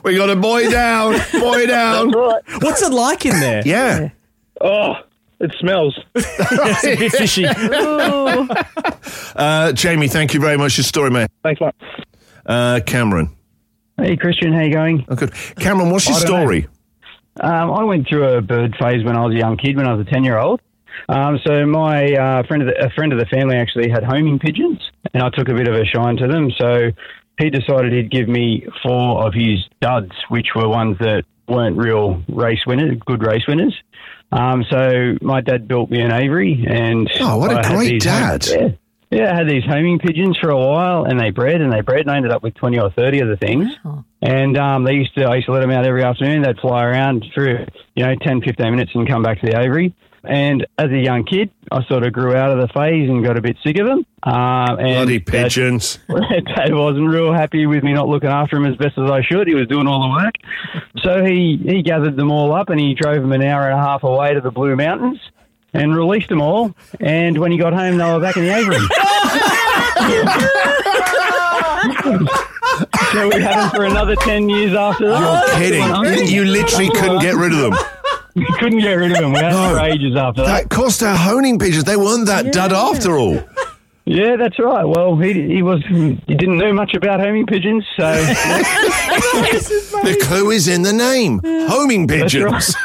We got a boy down. Boy down. That's right. What's it like in there? Yeah. Oh, it smells. It's a bit fishy. Jamie, thank you very much for your story, mate. Thanks, mate. Cameron. Hey, Christian, how you going? Oh, good. Cameron, what's your story? I went through a bird phase when I was a young kid, when I was a 10-year-old. So my a friend of the family actually had homing pigeons, and I took a bit of a shine to them. So he decided he'd give me 4 of his duds, which were ones that weren't real good race winners. So my dad built me an aviary, and what a great dad! I had these homing pigeons for a while, and they bred, and I ended up with 20 or 30 of the things. Wow. And I used to let them out every afternoon. They'd fly around for 10, 15 minutes and come back to the aviary. And as a young kid, I sort of grew out of the phase and got a bit sick of them. And Bloody pigeons. Dad wasn't real happy with me not looking after them as best as I should. He was doing all the work. So he gathered them all up and he drove them an hour and a half away to the Blue Mountains and released them all. And when he got home, they were back in the aviary. So we had them for another 10 years after that. You're kidding. You literally couldn't get rid of them. We couldn't get rid of them. We had them for ages after that. That cost our honing pigeons. They weren't that dud after all. Yeah, that's right. Well, he didn't know much about homing pigeons, so the clue is in the name. Homing pigeons.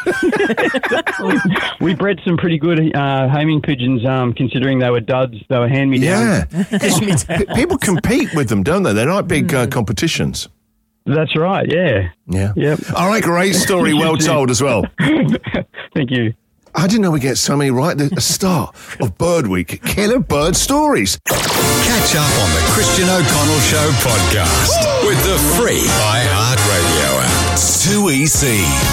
We bred some pretty good homing pigeons, considering they were duds. They were hand-me-downs. Yeah. People compete with them, don't they? They're not big competitions. That's right, yeah. Yeah. Yep. All right, great story. Well told as well. Thank you. I didn't know we get so many right. The star of Bird Week, Killer Bird Stories. Catch up on the Christian O'Connell Show podcast with the free iHeartRadio app. 2EC.